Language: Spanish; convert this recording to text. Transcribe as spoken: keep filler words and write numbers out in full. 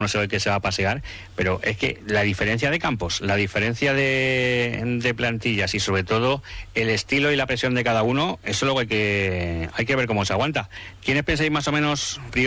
no sé el que se va a pasear, pero es que la diferencia de campos, la diferencia de, de plantillas y sobre todo el estilo y la presión de cada uno, eso luego hay que hay que ver cómo se aguanta. ¿Quiénes pensáis más o menos?